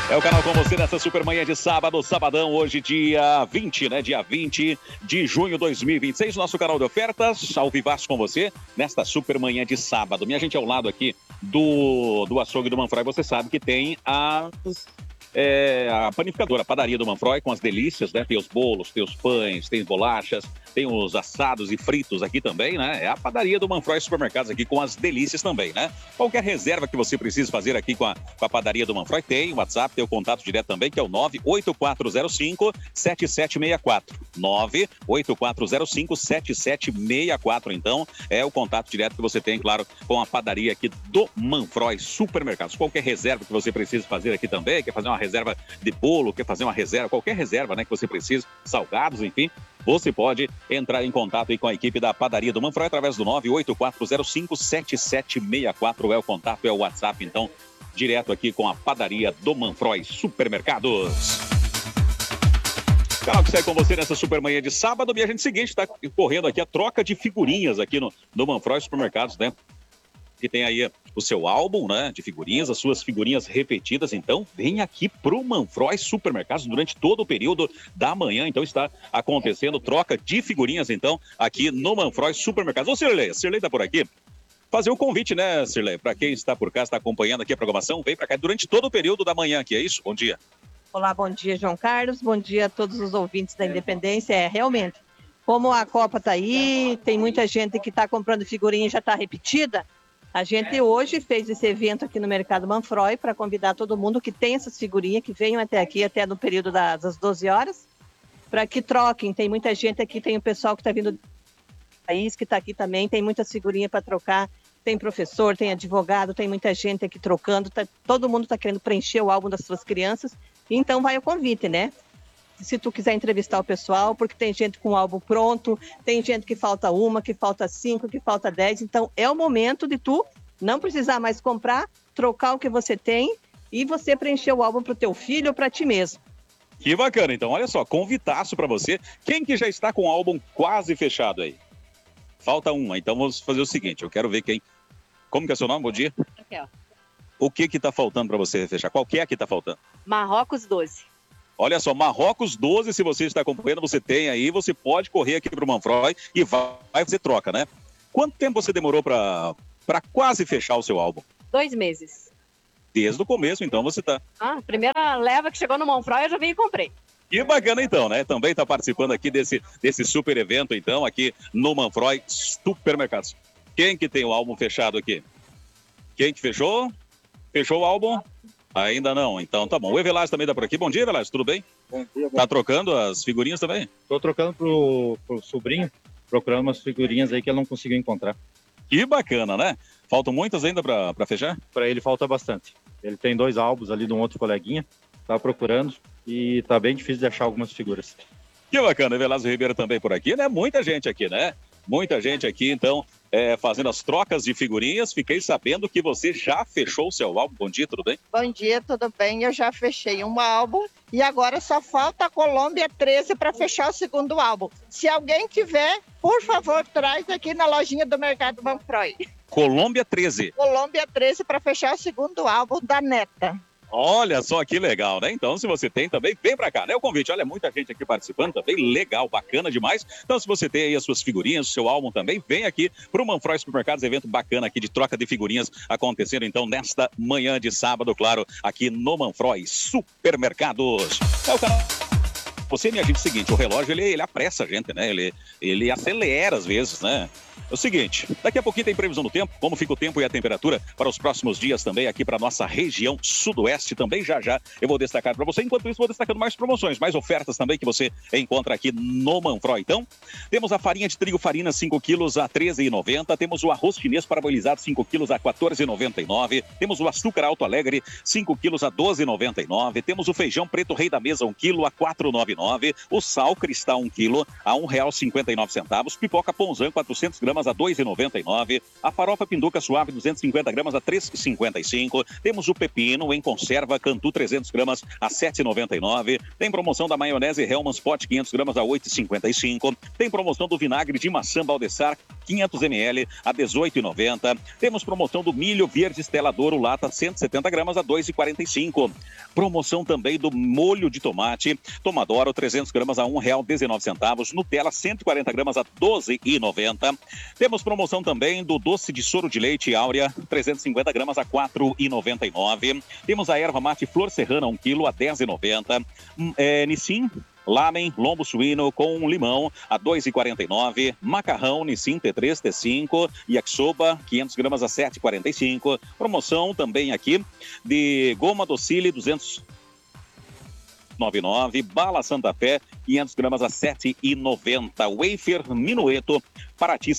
É o canal com você nessa super manhã de sábado, sabadão, hoje dia 20, né? Dia 20 de junho de 2026, nosso canal de ofertas, ao vivaço com você, nesta super manhã de sábado. Minha gente, ao lado aqui do açougue do Manfroy, você sabe que tem a panificadora, a padaria do Manfroy, com as delícias, né? Tem os bolos, tem os pães, tem bolachas, tem os assados e fritos aqui também, né? É a padaria do Manfroy Supermercados aqui com as delícias também, né? Qualquer reserva que você precise fazer aqui com a padaria do Manfroy, tem o WhatsApp, tem o contato direto também, que é o 98405-7764. 98405-7764, então, é o contato direto que você tem, claro, com a padaria aqui do Manfroy Supermercados. Qualquer reserva que você precise fazer aqui também, quer fazer uma reserva de bolo, quer fazer uma reserva, qualquer reserva, né, que você precise, salgados, enfim, você pode entrar em contato aí com a equipe da padaria do Manfroy através do 98405-7764, é o contato, é o WhatsApp, então, direto aqui com a padaria do Manfroy Supermercados. Canal que sai com você nessa super manhã de sábado. E a gente seguinte, está correndo aqui a troca de figurinhas aqui no Manfroy Supermercados, né? Que tem aí o seu álbum, né, de figurinhas, as suas figurinhas repetidas. Então, vem aqui pro Manfroy Supermercados durante todo o período da manhã. Então, está acontecendo troca de figurinhas, então, aqui no Manfroy Supermercados. Ô, Sirley tá por aqui? Fazer o convite, né, Sirley? Para quem está por cá, está acompanhando aqui a programação, vem para cá durante todo o período da manhã aqui, é isso? Bom dia. Olá, bom dia, João Carlos. Bom dia a todos os ouvintes da Independência. Realmente, como a Copa está aí, tem muita gente que está comprando figurinha e já está repetida. A gente hoje fez esse evento aqui no Mercado Manfroy para convidar todo mundo que tem essas figurinhas, que venham até aqui, até no período das 12 horas, para que troquem. Tem muita gente aqui, tem o pessoal que está vindo do país, que está aqui também, tem muitas figurinhas para trocar. Tem professor, tem advogado, tem muita gente aqui trocando, todo mundo está querendo preencher o álbum das suas crianças. Então vai o convite, né? Se tu quiser entrevistar o pessoal, porque tem gente com o álbum pronto, tem gente que falta uma, que falta 5, que falta 10. Então é o momento de tu não precisar mais comprar, trocar o que você tem e você preencher o álbum para o teu filho ou para ti mesmo. Que bacana, então, olha só, convitaço para você. Quem que já está com o álbum quase fechado aí? Falta uma, então vamos fazer o seguinte, eu quero ver quem... Como que é seu nome? Bom dia. Raquel. O que está faltando para você fechar? Qual que é que está faltando? Marrocos 12. Olha só, Marrocos 12, se você está acompanhando, você tem aí, você pode correr aqui para o Manfroy e vai fazer troca, né? Quanto tempo você demorou para quase fechar o seu álbum? 2 meses. Desde o começo, então, você está... Primeira leva que chegou no Manfroy, eu já vim e comprei. Que bacana, então, né? Também está participando aqui desse super evento, então, aqui no Manfroy Supermercados. Quem que tem o álbum fechado aqui? Quem que fechou? Fechou o álbum? Ainda não, então tá bom. O Evelaz também tá por aqui. Bom dia, Evelaz, tudo bem? Bom dia. Tá trocando as figurinhas também? Tô trocando pro sobrinho, procurando umas figurinhas aí que ele não conseguiu encontrar. Que bacana, né? Faltam muitas ainda pra fechar? Para ele falta bastante. Ele tem 2 álbuns ali de um outro coleguinha, tá procurando e tá bem difícil de achar algumas figuras. Que bacana, Evelaz Ribeiro também por aqui, né? Muita gente aqui, né? Muita gente aqui, então, fazendo as trocas de figurinhas. Fiquei sabendo que você já fechou o seu álbum. Bom dia, tudo bem? Bom dia, tudo bem? Eu já fechei um álbum e agora só falta a Colômbia 13 para fechar o segundo álbum. Se alguém tiver, por favor, traz aqui na lojinha do Mercado Manfroy. Colômbia 13. Colômbia 13 para fechar o segundo álbum da neta. Olha só que legal, né? Então, se você tem também, vem pra cá, né? O convite, olha, muita gente aqui participando também, legal, bacana demais. Então, se você tem aí as suas figurinhas, o seu álbum também, vem aqui pro Manfroy Supermercados, evento bacana aqui de troca de figurinhas acontecendo, então, nesta manhã de sábado, claro, aqui no Manfroy Supermercados. É o canal... Você, minha gente, é o seguinte, o relógio, ele apressa a gente, né? Ele acelera às vezes, né? É o seguinte, daqui a pouquinho tem previsão do tempo, como fica o tempo e a temperatura para os próximos dias também aqui para nossa região sudoeste também já eu vou destacar para você. Enquanto isso, vou destacando mais promoções, mais ofertas também que você encontra aqui no Manfroy. Então, temos a farinha de trigo farina 5 quilos a R$ 13,90, temos o arroz chinês parboilizado 5 quilos a R$ 14,99, temos o açúcar Alto Alegre 5 quilos a R$ 12,99, temos o feijão preto rei da mesa 1 quilo a R$ 4,99, o sal cristal 1 quilo a R$ 1,59, pipoca pãozão 400 gramas a R$ 2,99, a farofa pinduca suave 250 gramas a R$ 3,55, temos o pepino em conserva Cantu 300 gramas a R$ 7,99, tem promoção da maionese Hellmann's Pot 500 gramas a R$ 8,55, tem promoção do vinagre de maçã Baldessar 500 ml a 18,90. Temos promoção do milho verde Stella Douro, lata 170 gramas a 2,45. Promoção também do molho de tomate Tomadoro, 300 gramas a R$1,19. Nutella, 140 gramas a 12,90. Temos promoção também do doce de soro de leite Áurea, 350 gramas a 4,99. Temos a erva mate Flor Serrana, 1 kg a 10,90. Nissin Lamen, lombo suíno com limão a 2,49. Macarrão Nissin T3, T5, yakisoba, 500 gramas a 7,45. Promoção também aqui de goma docile, 299. Bala Santa Fé, 500 gramas a 7,90. Wafer Minueto, Paraty,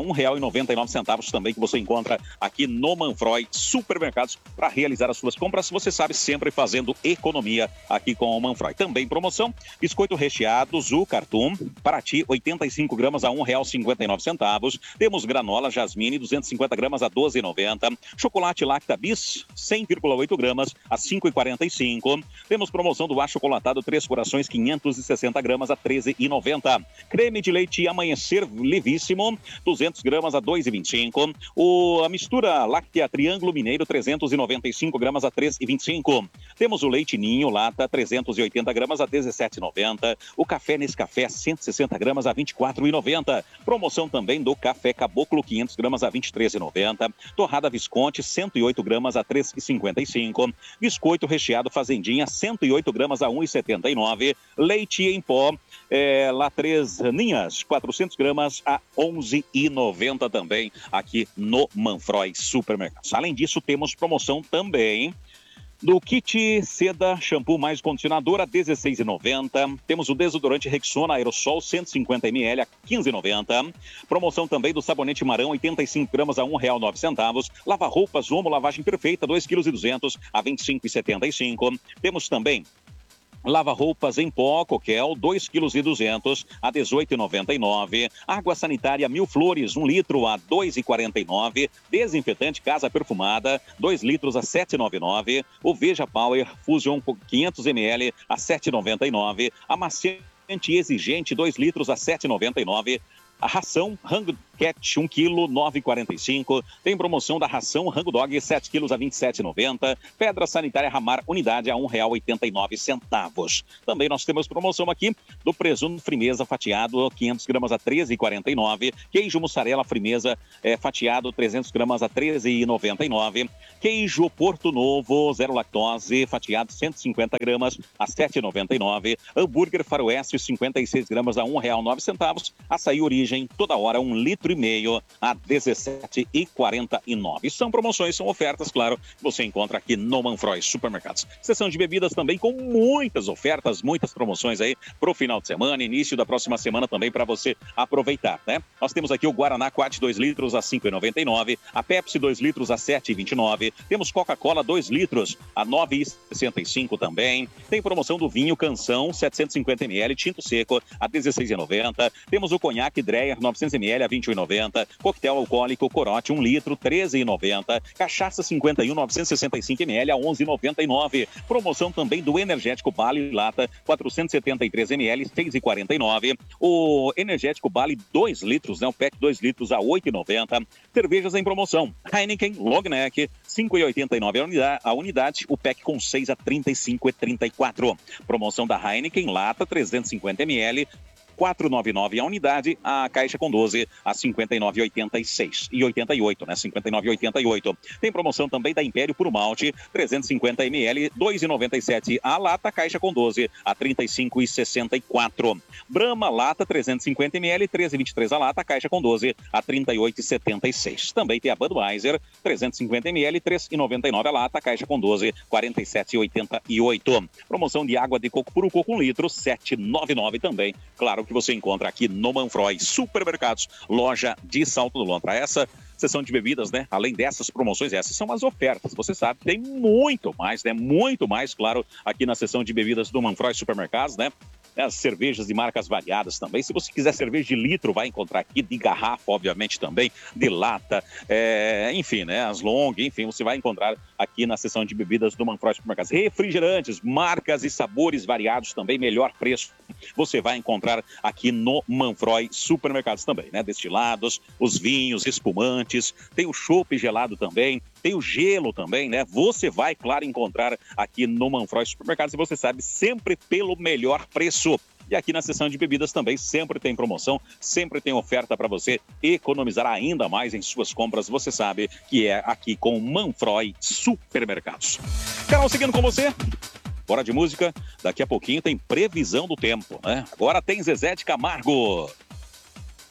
R$1,99 também, que você encontra aqui no Manfroy Supermercados para realizar as suas compras. Você sabe, sempre fazendo economia aqui com o Manfroy. Também promoção, biscoito recheado Zu Cartoon, Paraty, 85 gramas a R$1,59. Temos granola Jasmine, 250 gramas a 12,90. Chocolate Lacta Bis, 100,8 gramas a 5,45. Temos promoção do achocolatado Três Corações, 560 gramas a 13,90. Creme de leite Amanhecer Levíssimo, 200 gramas a 2,25. A mistura láctea Triângulo Mineiro, 395 gramas a 3,25. Temos o leite Ninho, lata, 380 gramas a 17,90. O café Nescafé, 160 gramas a 24,90. Promoção também do café Caboclo, 500 gramas a 23,90. Torrada Visconti, 108 gramas a 3,55. Biscoito recheado Fazendinha, 108 gramas a 1,79. Leite em pó, lá 3 ninhas, 400 gramas a 11,90 também aqui no Manfroy Supermercados. Além disso, temos promoção também do kit seda, shampoo mais condicionador a 16,90. Temos o desodorante Rexona Aerosol 150 ml a 15,90. Promoção também do sabonete Marão 85 gramas a R$1,09. Lava-roupas Omo lavagem perfeita 2,2 kg a 25,75. Temos também lava-roupas em pó, Coquel, 2,2 kg a 18,99. Água sanitária Mil Flores, 1 litro a 2,49. Desinfetante Casa Perfumada, 2 litros a 7,99. O Veja Power Fusion 500 ml a 7,99. Amaciante Exigente, 2 litros a 7,99. A ração Rango Cat 1 kg, 9,45. Tem promoção da ração Rango Dog 7 kg a 27,90. Pedra sanitária Ramar unidade a R$1,89. Também nós temos promoção aqui do presunto Frimeza fatiado 500 gramas a 13,49. Queijo mussarela Frimeza fatiado 300 gramas a 13,99. Queijo Porto Novo 0 lactose fatiado 150 gramas a 7,99. Hambúrguer Faroeste 56 gramas a R$1,09. Açaí Origem toda hora 1,5 litro a 17,49. São promoções, são ofertas, claro, que você encontra aqui no Manfroy Supermercados. Seção de bebidas também com muitas ofertas, muitas promoções aí pro final de semana, início da próxima semana também para você aproveitar, né? Nós temos aqui o Guaraná Quat 2 litros a 5,99, a Pepsi 2 litros a 7,29, temos Coca-Cola 2 litros a 9,65 também. Tem promoção do vinho Canção 750 ml tinto seco a 16,90. Temos o conhaque Dreyer 900 ml a 21,90. Coquetel alcoólico Corote 1 litro 13,90. Cachaça 51 965 ml a 11,99. Promoção também do energético Bali lata 473 ml 6,49. O energético Bali 2 litros, né, o pack 2 litros a 8,90. Cervejas em promoção Heineken Long Neck 5,89 a unidade, o pack com 6 a 35,34. Promoção da Heineken lata 350 ml 4,99 a unidade, a caixa com 12 a 59,86 e 88, né? 59,88. Tem promoção também da Império Puro Malte, 350 ml, 2,97 a lata, caixa com 12 a 35,64. Brahma lata 350 ml, 13,23 a lata, caixa com 12 a 38,76. Também tem a Budweiser 350 ml, 3,99 a lata, caixa com 12, 47,88. Promoção de água de coco puro coco 1 litro, 7,99 também. Claro que você encontra aqui no Manfroy Supermercados, loja de Salto do Lontra. Essa seção de bebidas, né? Além dessas promoções, essas são as ofertas. Você sabe, tem muito mais, né? Muito mais, claro, aqui na seção de bebidas do Manfroy Supermercados, né? né? As cervejas de marcas variadas também. Se você quiser cerveja de litro, vai encontrar aqui, de garrafa, obviamente também, de lata, enfim, né? As long, enfim, você vai encontrar aqui na seção de bebidas do Manfroy Supermercados. Refrigerantes, marcas e sabores variados também, melhor preço, você vai encontrar aqui no Manfroy Supermercados também, né? Destilados, os vinhos, espumantes, tem o chopp gelado também, tem o gelo também, né? Você vai, claro, encontrar aqui no Manfroy Supermercados e você sabe, sempre pelo melhor preço. E aqui na seção de bebidas também sempre tem promoção, sempre tem oferta para você economizar ainda mais em suas compras. Você sabe que é aqui com o Manfroy Supermercados. Carol, seguindo com você. Bora de música. Daqui a pouquinho tem previsão do tempo, né? Agora tem Zezé de Camargo.